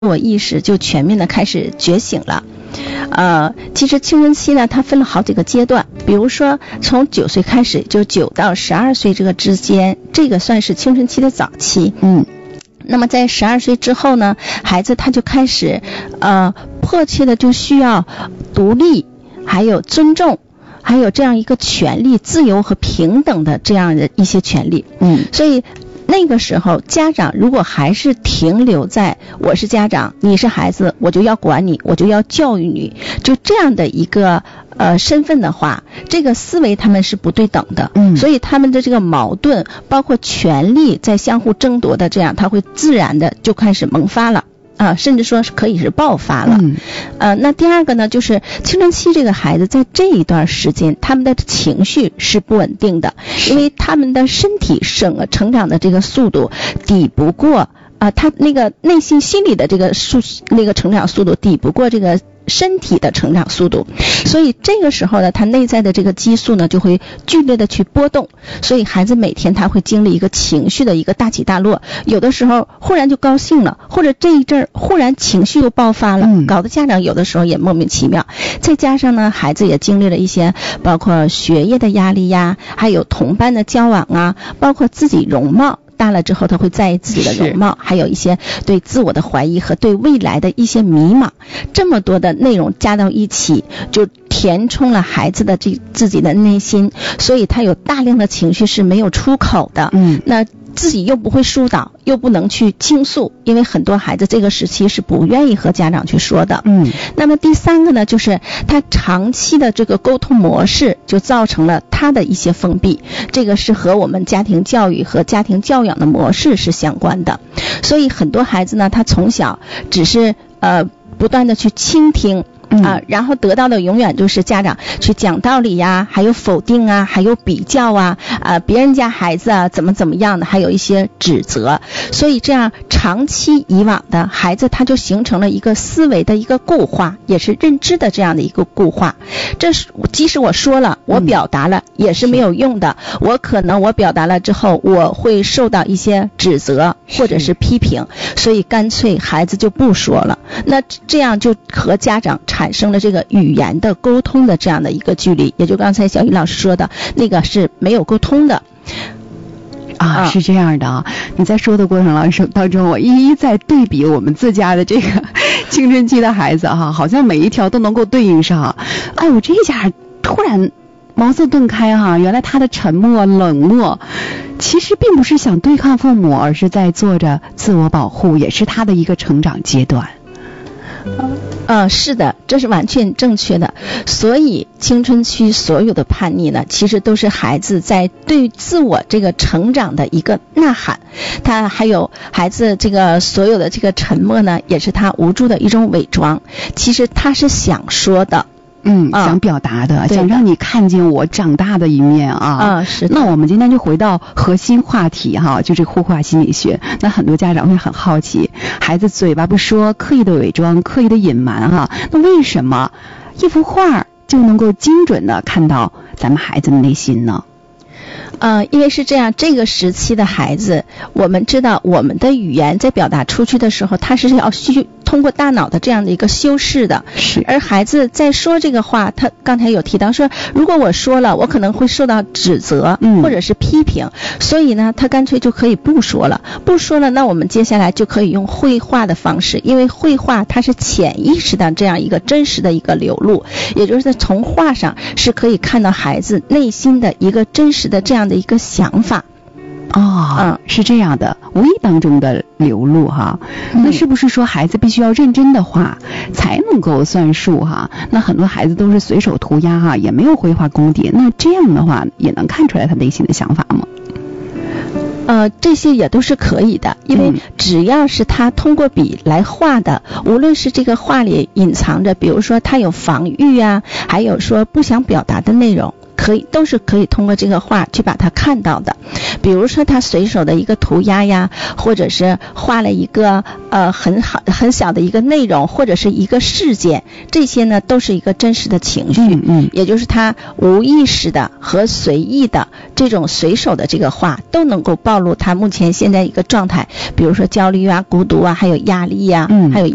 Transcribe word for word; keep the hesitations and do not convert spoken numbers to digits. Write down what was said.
我意识就全面的开始觉醒了。呃，其实青春期呢，它分了好几个阶段，比如说从九岁开始，就九到十二岁这个之间，这个算是青春期的早期。 嗯， 那么在十二岁之后呢，孩子他就开始呃迫切的就需要独立，还有尊重，还有这样一个权利、自由和平等的这样的一些权利。 嗯， 所以那个时候家长如果还是停留在我是家长，你是孩子，我就要管你，我就要教育你，就这样的一个呃身份的话，这个思维他们是不对等的。 嗯，所以他们的这个矛盾包括权力在相互争夺的，这样他会自然的就开始萌发了啊，甚至说是可以是爆发了。 嗯， 呃，那第二个呢，就是青春期这个孩子在这一段时间，他们的情绪是不稳定的，因为他们的身体生成长的这个速度抵不过啊、呃，他那个内心心理的这个速那个成长速度抵不过这个身体的成长速度，所以这个时候呢，他内在的这个激素呢就会剧烈的去波动，所以孩子每天他会经历一个情绪的一个大起大落，有的时候忽然就高兴了，或者这一阵忽然情绪又爆发了， 嗯， 搞得家长有的时候也莫名其妙。再加上呢，孩子也经历了一些包括学业的压力呀，还有同伴的交往啊，包括自己容貌大了之后他会在意自己的容貌，还有一些对自我的怀疑和对未来的一些迷茫，这么多的内容加到一起，就填充了孩子的这自己的内心，所以他有大量的情绪是没有出口的。 嗯， 那自己又不会疏导，又不能去倾诉，因为很多孩子这个时期是不愿意和家长去说的。 嗯， 那么第三个呢，就是他长期的这个沟通模式就造成了他的一些封闭，这个是和我们家庭教育和家庭教养的模式是相关的。所以很多孩子呢，他从小只是呃不断的去倾听啊，然后得到的永远就是家长去讲道理呀，还有否定啊，还有比较啊，啊别人家孩子啊怎么怎么样的，还有一些指责。所以这样长期以往的孩子，他就形成了一个思维的一个固化，也是认知的这样的一个固化。这是即使我说了，我表达了，嗯，也是没有用的。我可能我表达了之后，我会受到一些指责或者是批评，所以干脆孩子就不说了。那这样就和家长产生了这个语言的沟通的这样的一个距离，也就刚才小雨老师说的那个是没有沟通的啊，是这样的啊。你在说的过程当中，我一一在对比我们自家的这个青春期的孩子哈，好像每一条都能够对应上。哎，我这下突然茅塞顿开哈，原来他的沉默冷漠其实并不是想对抗父母，而是在做着自我保护，也是他的一个成长阶段。 呃，是的，这是完全正确的。所以青春期所有的叛逆呢，其实都是孩子在对自我这个成长的一个呐喊。他还有孩子这个所有的这个沉默呢，也是他无助的一种伪装。其实他是想说的。 嗯，想表达的，想让你看见我长大的一面啊。 啊，是的。 那我们今天就回到核心话题哈，就这个互化心理学。那很多家长会很好奇，孩子嘴巴不说，刻意的伪装，刻意的隐瞒哈，那为什么一幅画就能够精准的看到咱们孩子的内心呢？ 呃，因为是这样，这个时期的孩子，我们知道我们的语言在表达出去的时候，他是要去通过大脑的这样的一个修饰的。 是。 而孩子在说这个话，他刚才有提到说，如果我说了，我可能会受到指责，嗯，或者是批评，所以呢，他干脆就可以不说了，不说了，那我们接下来就可以用绘画的方式，因为绘画它是潜意识的这样一个真实的一个流露，也就是在从画上是可以看到孩子内心的一个真实的这样的一个想法。 哦，嗯，是这样的，无意当中的流露哈。嗯，那是不是说孩子必须要认真的画才能够算数哈？那很多孩子都是随手涂鸦哈，也没有绘画功底，那这样的话也能看出来他内心的想法吗？ 呃，这些也都是可以的，因为只要是他通过笔来画的，嗯，无论是这个画里隐藏着，比如说他有防御啊，还有说不想表达的内容，可以都是可以通过这个画去把它看到的。比如说他随手的一个涂鸦呀，或者是画了一个呃很好很小的一个内容，或者是一个事件，这些呢都是一个真实的情绪。 嗯嗯， 也就是他无意识的和随意的这种随手的这个画，都能够暴露他目前现在一个状态，比如说焦虑啊、孤独啊，还有压力啊，嗯，还有